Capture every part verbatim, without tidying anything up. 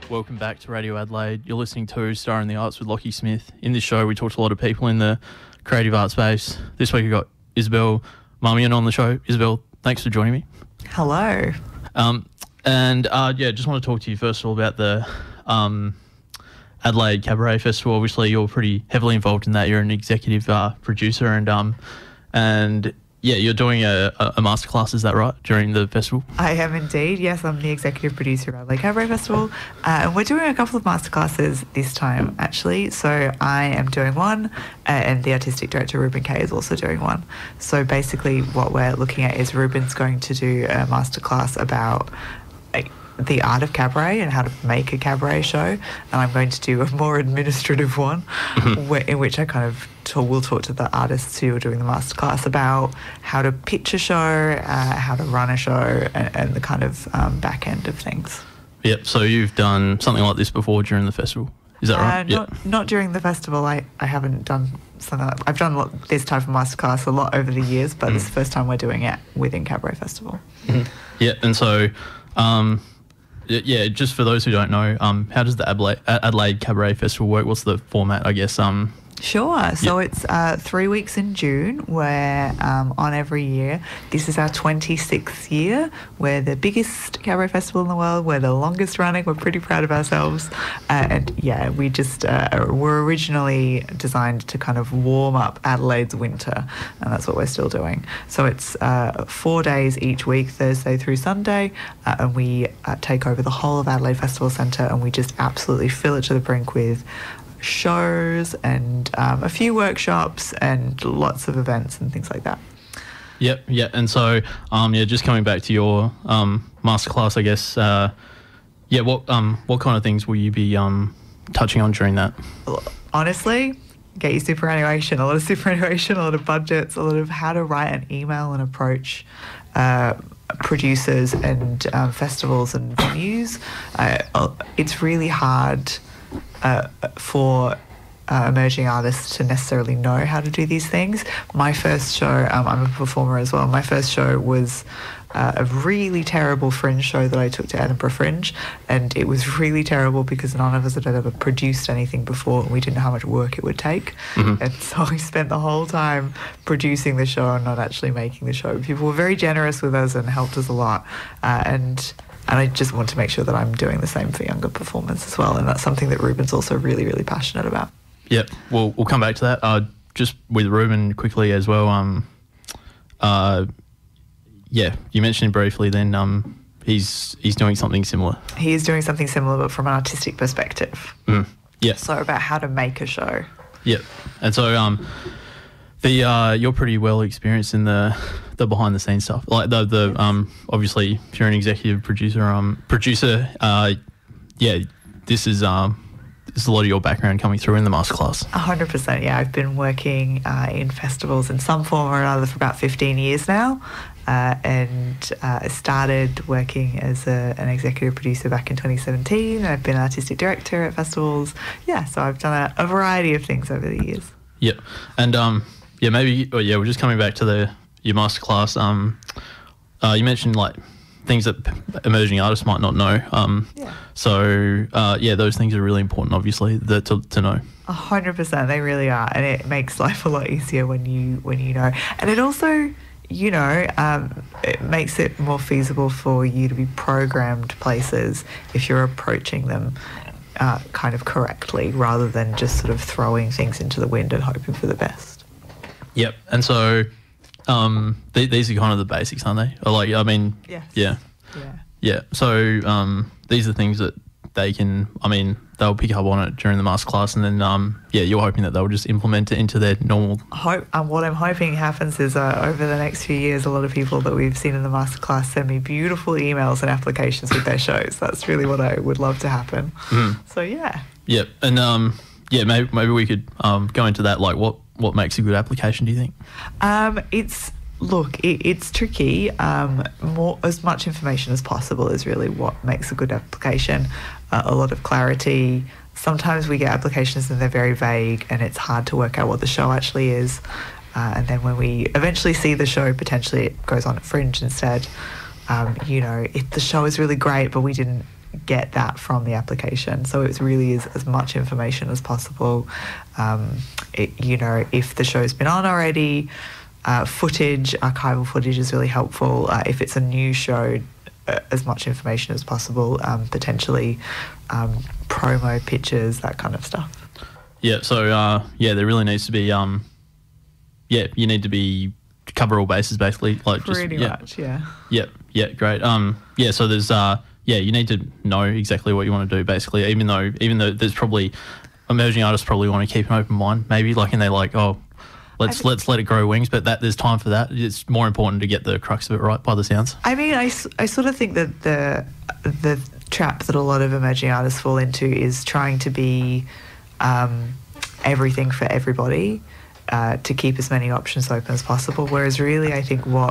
Welcome back to Radio Adelaide. You're listening to Star in the Arts with Lockie Smith. In this show, we talked to a lot of people in the creative art space. This week, we've got Isabel Marmion on the show. Isabel, thanks for joining me. Hello. Um, and uh, yeah, just want to talk to you first of all about the um, Adelaide Cabaret Festival. Obviously, you're pretty heavily involved in that. You're an executive uh, producer, and um, and yeah, you're doing a, a masterclass. Is that right? During the festival? I am indeed. Yes, I'm the executive producer of Adelaide Cabaret Festival, uh, and we're doing a couple of masterclasses this time, actually. So I am doing one, uh, and the artistic director Ruben Kay is also doing one. So basically, what we're looking at is Ruben's going to do a masterclass about Uh, the art of cabaret and how to make a cabaret show, and I'm going to do a more administrative one Mm-hmm. where, in which I kind of t- will talk to the artists who are doing the masterclass about how to pitch a show, uh, how to run a show, and, and the kind of um, back end of things. Yep. So you've done something like this before during the festival. Is that right? Uh, not, yep. not during the festival. I, I haven't done something like I've done a lot, this type of masterclass a lot over the years, but Mm. this is the first time we're doing it within Cabaret Festival. Mm-hmm. Yeah, and so, um, y- yeah, just for those who don't know, um, how does the Adelaide, Adelaide Cabaret Festival work? What's the format, I guess? Um, Sure. So Yep. it's uh, three weeks in June. We're um, on every year. This is our twenty-sixth year. We're the biggest cabaret festival in the world. We're the longest running. We're pretty proud of ourselves. Uh, and yeah, we just uh, were originally designed to kind of warm up Adelaide's winter, and that's what we're still doing. So it's uh, four days each week, Thursday through Sunday, uh, and we uh, take over the whole of Adelaide Festival Centre, and we just absolutely fill it to the brink with shows and um, a few workshops and lots of events and things like that. Yep, yeah, and so, um, yeah, just coming back to your um, masterclass, I guess, uh, yeah, what um, what kind of things will you be um, touching on during that? Honestly, get your superannuation, a lot of superannuation, a lot of budgets, a lot of how to write an email and approach uh, producers and um, festivals and venues. Uh, it's really hard Uh, for uh, emerging artists to necessarily know how to do these things. My first show, um, I'm a performer as well, my first show was uh, a really terrible fringe show that I took to Edinburgh Fringe, and it was really terrible because none of us had ever produced anything before, and we didn't know how much work it would take. Mm-hmm. And so we spent the whole time producing the show and not actually making the show. People were very generous with us and helped us a lot. Uh, and And I just want to make sure that I'm doing the same for younger performers as well. And that's something that Ruben's also really, really passionate about. Yep, we'll, we'll come back to that. Uh, just with Ruben quickly as well, um, uh, yeah, you mentioned briefly then um, he's he's doing something similar. He is doing something similar, but from an artistic perspective. Mm, yeah. So about how to make a show. Yep. And so um, the uh, you're pretty well experienced in the the behind the scenes stuff, like the the Yes. um, obviously if you're an executive producer um producer uh, yeah, this is um this is a lot of your background coming through in the masterclass. A hundred percent, yeah. I've been working uh, in festivals in some form or another for about fifteen years now. Uh, and uh, I started working as a, an executive producer back in twenty seventeen. I've been an artistic director at festivals. Yeah, so I've done a, a variety of things over the years. Yep. And um, yeah, maybe oh, yeah, we're just coming back to the your masterclass. Um, uh, you mentioned like things that p- emerging artists might not know. Um, Yeah. So uh, yeah, those things are really important, obviously, that to, to know. A hundred percent, they really are, and it makes life a lot easier when you when you know, and it also, you know, um, it makes it more feasible for you to be programmed places if you're approaching them uh, kind of correctly, rather than just sort of throwing things into the wind and hoping for the best. Yep. And so um, th- these are kind of the basics, aren't they? Or like, I mean, Yes. yeah, Yeah. yeah. So um, these are things that they can, I mean, they'll pick up on it during the masterclass, and then um, yeah, you're hoping that they'll just implement it into their normal. Hope, um, what I'm hoping happens is uh, over the next few years, a lot of people that we've seen in the masterclass send me beautiful emails and applications with their shows. That's really what I would love to happen. Mm. So yeah. Yep. And um, yeah, maybe maybe we could um, go into that. Like, what what makes a good application? Do you think? Um, it's look, it, it's tricky. Um, more as much information as possible is really what makes a good application. Uh, a lot of clarity. Sometimes we get applications and they're very vague, and it's hard to work out what the show actually is. Uh, and then when we eventually see the show, potentially it goes on at Fringe instead. Um, you know, if the show is really great, but we didn't get that from the application. So it really is as much information as possible. Um, it, you know, if the show's been on already, uh, footage, archival footage is really helpful. Uh, if it's a new show, uh, as much information as possible, um, potentially um, promo pictures, that kind of stuff. Yeah, so, uh, yeah, there really needs to be, um, yeah, you need to be, cover all bases, basically. Like Pretty just, yeah. much, yeah. Yeah, yeah, great. Um, yeah, so there's, uh, yeah, you need to know exactly what you want to do, basically, even though, even though there's probably, emerging artists probably want to keep an open mind, maybe, like, and they're like, oh, let's th- let's let it grow wings, but that there's time for that. It's more important to get the crux of it right, by the sounds. I mean, I, I sort of think that the the trap that a lot of emerging artists fall into is trying to be um, everything for everybody, uh, to keep as many options open as possible. Whereas really, I think what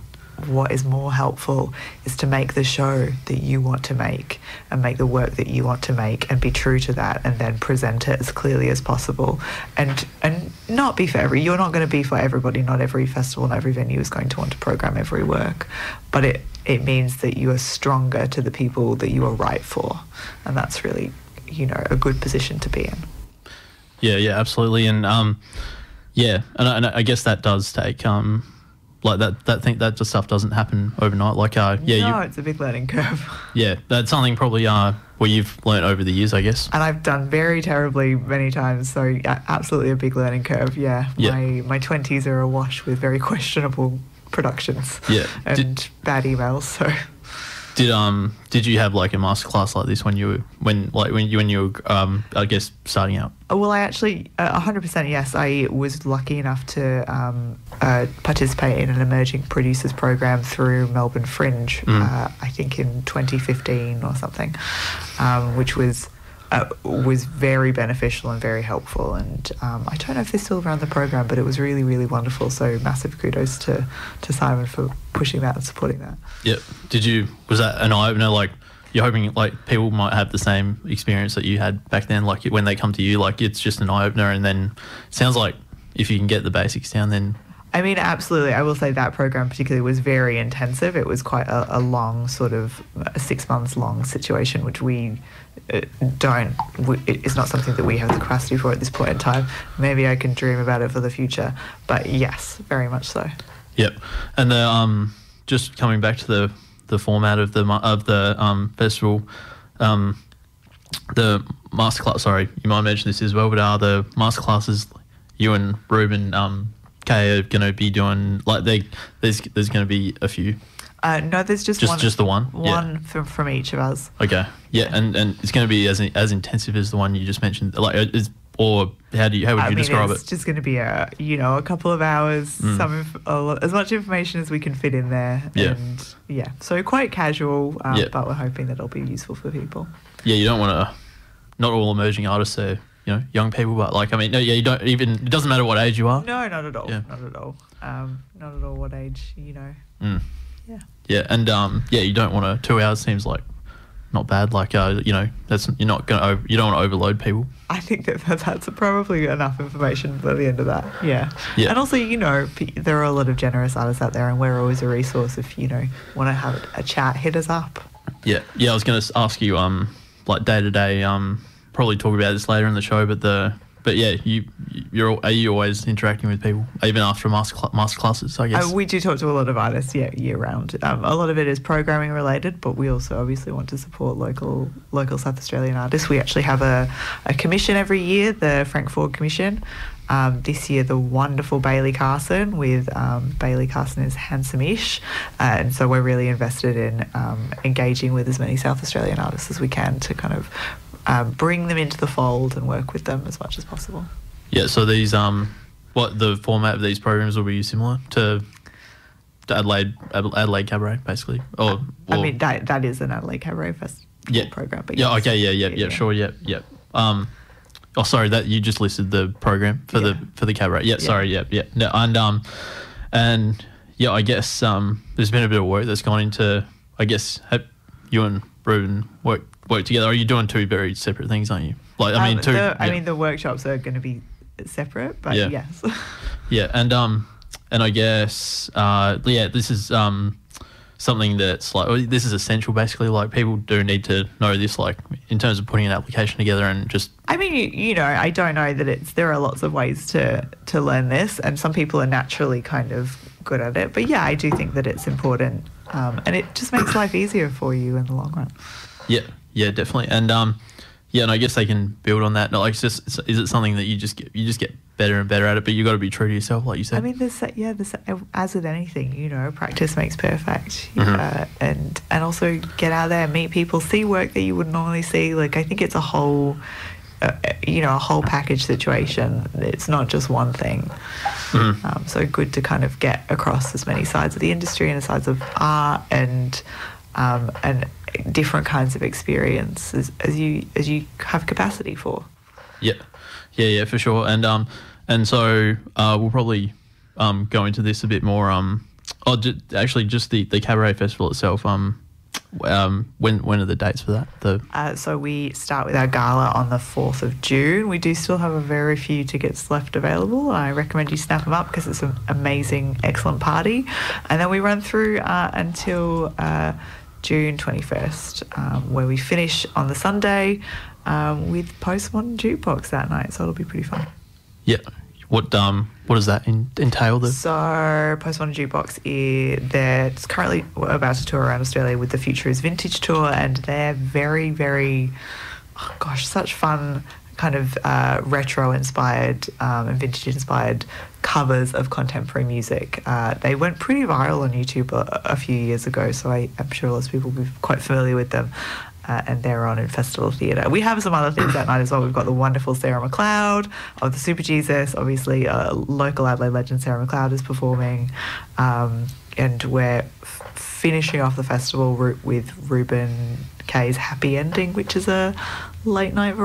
what is more helpful is to make the show that you want to make and make the work that you want to make and be true to that, and then present it as clearly as possible, and and not be for every, you're not going to be for everybody. Not every festival and every venue is going to want to program every work, but it it means that you are stronger to the people that you are right for, and that's really, you know, a good position to be in. Yeah, yeah, absolutely. And um yeah, and I, and I guess that does take um like that that thing that just stuff doesn't happen overnight. Like uh yeah, no, you, it's a big learning curve. Yeah, that's something probably uh where you've learnt over the years, I guess. And I've done very terribly many times, so yeah, absolutely a big learning curve. Yeah, yeah. my my twenties are awash with very questionable productions. Yeah, and did, bad emails. So did um did you have like a masterclass like this when you were when like when you when you were um I guess starting out? Well, I actually, uh, one hundred percent yes. I was lucky enough to um, uh, participate in an emerging producers program through Melbourne Fringe, mm. uh, I think in twenty fifteen or something, um, which was uh, was very beneficial and very helpful. And um, I don't know if they're still around the program, but it was really, really wonderful. So massive kudos to, to Simon for pushing that and supporting that. Yep. Did you, was that an eye-opener, like, you're hoping like people might have the same experience that you had back then, like when they come to you, like it's just an eye opener, and then sounds like if you can get the basics down, then. I mean, absolutely. I will say that program particularly was very intensive. It was quite a, a long sort of a six months long situation, which we uh, don't, we, it's not something that we have the capacity for at this point in time. Maybe I can dream about it for the future, but yes, very much so. Yep. And the, um, just coming back to the, the format of the of the um, festival, um, the masterclass. Sorry, you might mention this as well, but are the masterclasses you and Ruben um, Kay are going to be doing? Like, they there's there's going to be a few. Uh, no, there's just just one, just the one. One yeah. from from each of us. Okay. Yeah, yeah. and and it's going to be as as intensive as the one you just mentioned. Like, is or how do you how would you I mean, describe it's it? It's just going to be a you know a couple of hours, mm. some inf- a lot, as much information as we can fit in there. Yeah. And yeah, so quite casual, um, yeah. but we're hoping that it'll be useful for people. Yeah, you don't want to. Not all emerging artists are you know young people, but like I mean, no, yeah, you don't even. It doesn't matter what age you are. No, not at all. Yeah. Not at all. Um, not at all. What age, you know. Mm. Yeah. Yeah, and um, yeah, you don't want to. Two hours seems like not bad. Like uh, you know, that's you're not gonna. Over, you don't want to overload people. I think that that's probably enough information by the end of that. Yeah. Yeah. And also, you know, there are a lot of generous artists out there, and we're always a resource. If you know want to have a chat, hit us up. Yeah. Yeah. I was going to ask you, um, like day to day, um, probably talk about this later in the show, but the. But yeah, you you're are you always interacting with people even after master cl- master classes? I guess uh, we do talk to a lot of artists, yeah, year round. Um, a lot of it is programming related, but we also obviously want to support local local South Australian artists. We actually have a, a commission every year, the Frank Ford Commission. Um, this year, the wonderful Bailey Carson with um, Bailey Carson is Handsome-ish, uh, and so we're really invested in um, engaging with as many South Australian artists as we can to kind of. Um, bring them into the fold and work with them as much as possible. Yeah, so these, um, what the format of these programs will be similar to, to Adelaide Adelaide Cabaret, basically? Or, or I mean, that that is an Adelaide Cabaret Festival yeah. program. But yeah, yes. okay, yeah, yeah, yeah, yeah, sure, yeah, yeah. Um, oh, sorry, that you just listed the program for yeah. the for the cabaret. Yeah, yeah, sorry, yeah, yeah. No, and um, and yeah, I guess um, there's been a bit of work that's gone into. I guess have you and Ruben work. work together. Are you doing two very separate things, aren't you? Like, I mean, um, two. The, yeah. I mean, the workshops are going to be separate, but yeah. yes. yeah, and um, and I guess uh, yeah, this is um, something that's like, oh, this is essential basically, like people do need to know this, like in terms of putting an application together and just... I mean, you, you know, I don't know that it's, there are lots of ways to, to learn this, and some people are naturally kind of good at it. But yeah, I do think that it's important, um, and it just makes life easier for you in the long run. Yeah, yeah, definitely. And um, yeah, and I guess they can build on that. Like, it's just, is it something that you just get, you just get better and better at it, but you got to be true to yourself, like you said. I mean, there's yeah, there's, as with anything, you know, practice makes perfect, Mm-hmm. uh, and and also get out there, meet people, see work that you wouldn't normally see. Like, I think it's a whole, uh, you know, a whole package situation. It's not just one thing. Mm-hmm. Um, so good to kind of get across as many sides of the industry and the sides of art and um, and different kinds of experiences as you as you have capacity for. Yeah, yeah, yeah, for sure. And um, and so uh, we'll probably um go into this a bit more. Um, oh, ju- actually, just the, the Cabaret Festival itself. Um, um, when when are the dates for that? The Uh, so we start with our gala on the fourth of June. We do still have a very few tickets left available. I recommend you snap them up because it's an amazing, excellent party. And then we run through uh, until uh, June twenty-first, um, where we finish on the Sunday um, with Postmodern Jukebox that night. So it'll be pretty fun. yeah, what um what does that in, entail? The So Postmodern Jukebox is that's currently about to tour around Australia with the Future is Vintage tour, and they're very, very, oh gosh, such fun kind of uh, retro-inspired um, and vintage-inspired covers of contemporary music. Uh, they went pretty viral on YouTube a, a few years ago, so I, I'm sure lots of people will be quite familiar with them. Uh, and they're on in Festival Theatre. We have some other things that night as well. We've got the wonderful Sarah McLeod of the Super Jesus. Obviously, uh, local Adelaide legend Sarah McLeod is performing. Um, and we're f- finishing off the festival ru- with Ruben K's Happy Ending, which is a late night